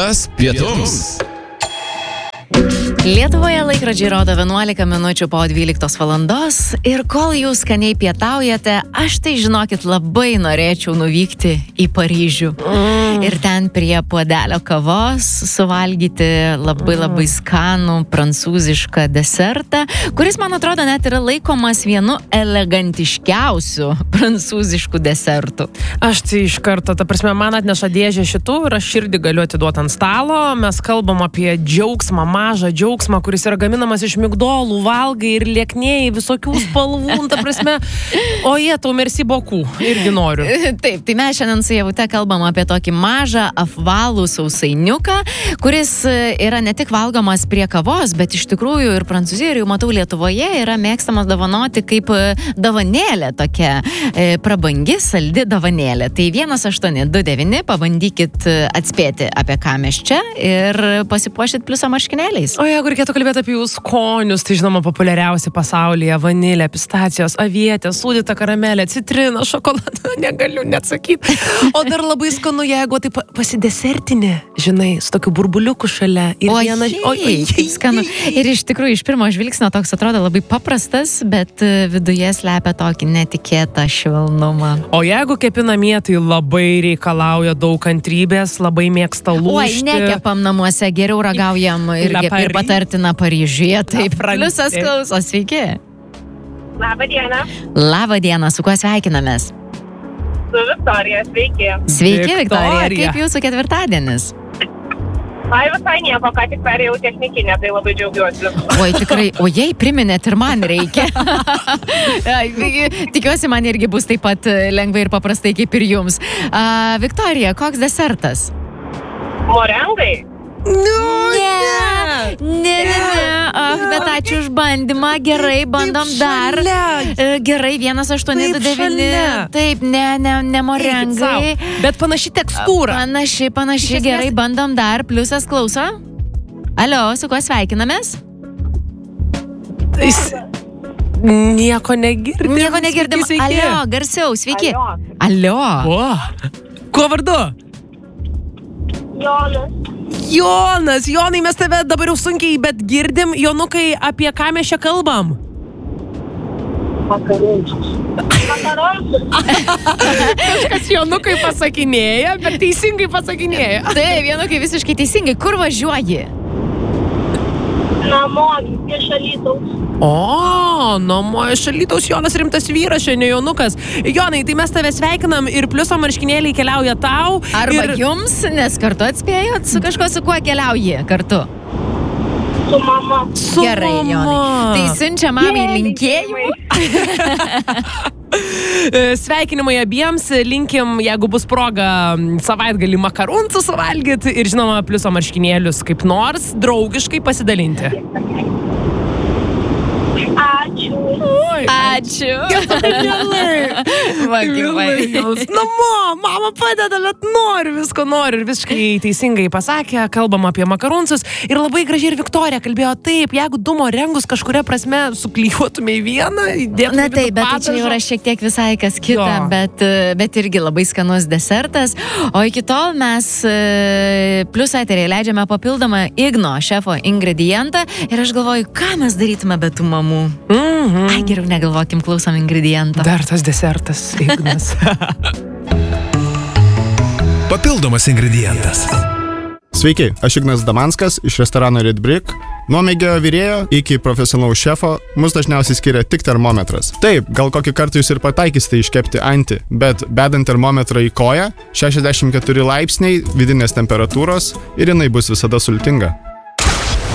Laikas pietums. Lietuvoje laikrodžiai rodo 11 minučių po 12 valandos ir kol jūs skaniai pietaujate, aš tai žinokit labai norėčiau nuvykti į Paryžių. Ir ten prie puodelio kavos suvalgyti labai skanų prancūzišką desertą, kuris, man atrodo, net yra laikomas vienu elegantiškiausių prancūziškų desertų. Aš tai iš karto, ta prasme, man atneša dėžę šitų ir aš širdį galiu atiduoti ant stalo. Mes kalbam apie džiaugsmą, mažą džiaugsmą, kuris yra gaminamas iš migdolų, valgai ir lieknėjai visokių spalvų, ta prasme, o jie tau merci beaucoup, irgi noriu. Taip, tai mes šiandien su Ievute kalbam apie tokį mažą apvalų sausainiuką, kuris yra ne tik valgomas prie kavos, bet iš tikrųjų ir Prancūzijoje, ir jau matau Lietuvoje, yra mėgstamas dovanoti kaip dovanėlė, tokia prabangi, saldi dovanėlė. Tai 1829, pabandykit atspėti, apie ką mes čia ir pasipuošit pliuso marškinėliais. O jeigu reikėtų kalbėti apie jų skonius, tai žinoma populiariausi pasaulyje - vanilė, pistacijos, avietė, sūdyta karamelė, citrina, šokoladą, negaliu net sakyti. O dar labai skanu, jeigu tai pasidesertinė, žinai, su tokiu burbuliuku šalia. Oi, skanu. Ir iš tikrųjų, iš pirmo žvilgsnio toks atrodo labai paprastas, bet viduje slepia tokį netikėtą švelnumą. O jeigu kepi namie, tai labai reikalauja daug kantrybės, labai mėgsta lūžti. Oi, nekepam namuose, geriau ragaujam ir patartina Paryžiuje. Taip, pliusas klauso, sveiki. Labą dieną. Labą dieną, su kuo sveikinamės? Su Viktorija, sveiki. Sveiki, Viktorija. Kaip jūsų ketvirtadienis? Ai, visai nieko, ką tik perėjau technikinę, tai labai džiaugiuosi. Oi, tikrai, ojei, priminėt ir man reikia. Tikiuosi, man irgi bus taip pat lengvai ir paprastai kaip ir jums. Viktorija, koks desertas? Morengai? Ne. Bet ačiū už bandymą. Gerai, bandom dar. Gerai, 1829. Taip, ne morengai. Bet panaši tekstūra. Panaši. Gerai, bandom dar. Pliusas klauso. Alio, su kuo sveikinamės? Nieko negirdim. Alio, garsiau, sveiki. Alio. Kuo vardu? Jonas, Jonai, mes tave dabar jau sunkiai, bet girdim. Jonukai, apie ką mes čia kalbam? Makarunčius. Kažkas Jonukai pasakinėja, bet teisingai pasakinėja. Taip, Jonukai, visiškai teisingai. Kur važiuoji? Namo, iš Alytaus. O, namo iš Alytaus. Jonas rimtas vyras, šiandien Jonukas. Jonai, tai mes tave sveikinam ir pliuso marškinėliai keliauja tau. Arba jums, nes kartu atspėjot su kažko, su kuo keliauji kartu. Su mama. Gerai, Jonai. Tai siunčia mamai linkėjimų. Sveikinimai abiems, linkim, jeigu bus proga savaitgalį makaruncų suvalgyti ir žinoma pliuso marškinėlius kaip nors draugiškai pasidalinti. Ačiū. Namo, mama padeda, bet noriu ir visiškai teisingai pasakė, kalbam apie makaruncus ir labai gražiai ir Viktorija kalbėjo taip, jeigu du morengus kažkuria prasme suklijuotume į vieną, įdėtume. Na taip, bet tai čia jau yra šiek tiek visai kas kita, bet irgi labai skanus desertas. O iki tol mes plius eterį leidžiame papildomą Igno šefo ingredientą ir aš galvoju, ką mes darytume be tų mamų. Ai, geriau negalvokim, klausom ingredientą. Dar tas desertas, Ignas. Papildomas ingredientas. Sveiki, aš Ignas Damanskas iš restorano Red Brick. Nuo mėgėjo virėjo iki profesionalaus šefo mus dažniausiai skiria tik termometras. Taip, gal kokį kartą jūs ir pataikysite iškepti antį, bet bedant termometrą į koją, 64 laipsniai vidinės temperatūros ir jinai bus visada sultinga.